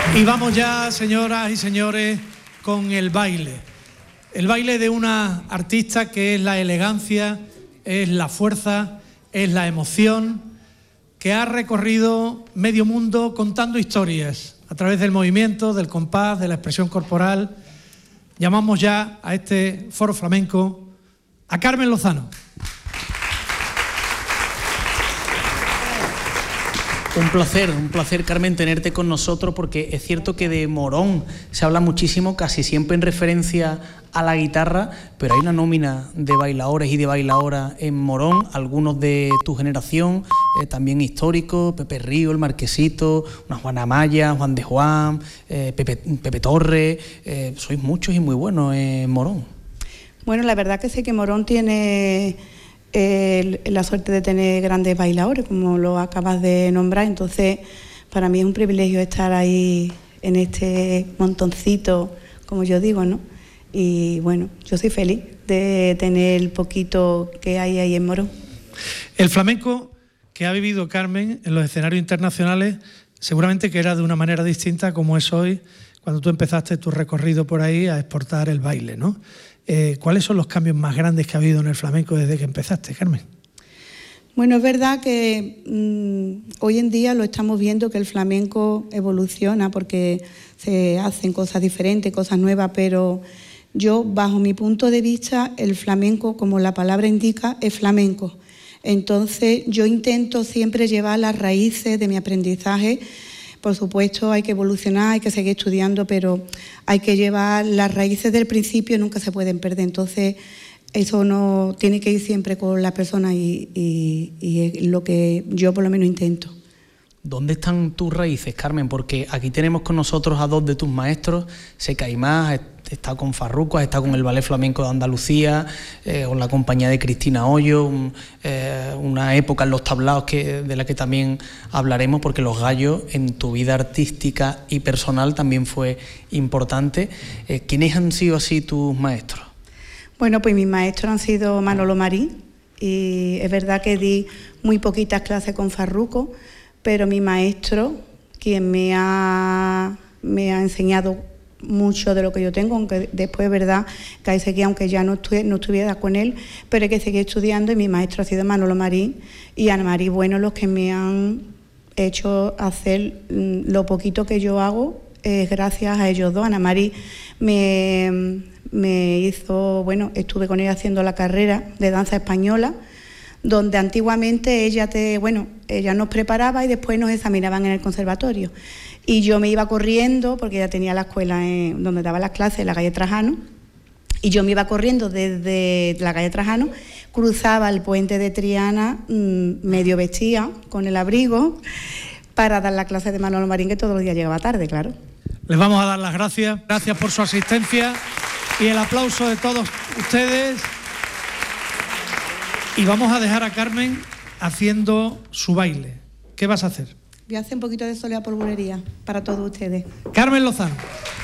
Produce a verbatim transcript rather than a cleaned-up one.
Y vamos ya, señoras y señores, con el baile. El baile de una artista que es la elegancia, es la fuerza, es la emoción, que ha recorrido medio mundo contando historias a través del movimiento, del compás, de la expresión corporal. Llamamos ya a este foro flamenco a Carmen Lozano. Un placer, un placer, Carmen, tenerte con nosotros, porque es cierto que de Morón se habla muchísimo, casi siempre en referencia a la guitarra, pero hay una nómina de bailadores y de bailadoras en Morón, algunos de tu generación, eh, también históricos, Pepe Río, el Marquesito, una Juana Maya, Juan de Juan, eh, Pepe, Pepe Torres, eh, sois muchos y muy buenos en Morón. Bueno, la verdad que sé que Morón tiene eh, la suerte de tener grandes bailadores, como lo acabas de nombrar, entonces para mí es un privilegio estar ahí en este montoncito, como yo digo, ¿no? Y bueno, yo soy feliz de tener el poquito que hay ahí en Morón. El flamenco que ha vivido Carmen en los escenarios internacionales seguramente que era de una manera distinta como es hoy, cuando tú empezaste tu recorrido por ahí a exportar el baile, ¿no? Eh, ¿Cuáles son los cambios más grandes que ha habido en el flamenco desde que empezaste, Carmen? Bueno, es verdad que mmm, hoy en día lo estamos viendo, que el flamenco evoluciona porque se hacen cosas diferentes, cosas nuevas, pero yo, bajo mi punto de vista, el flamenco, como la palabra indica, es flamenco. Entonces, yo intento siempre llevar las raíces de mi aprendizaje. Por supuesto, hay que evolucionar, hay que seguir estudiando, pero hay que llevar las raíces del principio, nunca se pueden perder. Entonces, eso no tiene que ir siempre con la persona y, y, y es lo que yo por lo menos intento. ¿Dónde están tus raíces, Carmen? Porque aquí tenemos con nosotros a dos de tus maestros. Sé que hay más, has estado con Farruco, has estado con el Ballet Flamenco de Andalucía, eh, con la compañía de Cristina Hoyo, un, eh, una época en los tablaos que, de la que también hablaremos, porque Los Gallos en tu vida artística y personal también fue importante. Eh, ¿Quiénes han sido así tus maestros? Bueno, pues mis maestros han sido Manolo Marín, y es verdad que di muy poquitas clases con Farruco, pero mi maestro, quien me ha, me ha enseñado mucho de lo que yo tengo, aunque después es verdad que hay que aunque ya no, estu no estuviera con él, pero hay que seguir estudiando, y mi maestro ha sido Manolo Marín y Ana María Bueno, los que me han hecho hacer lo poquito que yo hago, eh, gracias a ellos dos. Ana María me, me hizo, bueno, estuve con ella haciendo la carrera de danza española, donde antiguamente ella te, bueno, ella nos preparaba y después nos examinaban en el conservatorio. Y yo me iba corriendo, porque ella tenía la escuela en, donde daba las clases, en la calle Trajano, y yo me iba corriendo desde la calle Trajano, cruzaba el puente de Triana, mmm, medio vestida, con el abrigo, para dar la clase de Manolo Marín, que todos los días llegaba tarde, claro. Les vamos a dar las gracias, gracias por su asistencia y el aplauso de todos ustedes. Y vamos a dejar a Carmen haciendo su baile. ¿Qué vas a hacer? Voy a hacer un poquito de soleá polvorería para todos ustedes. Carmen Lozano.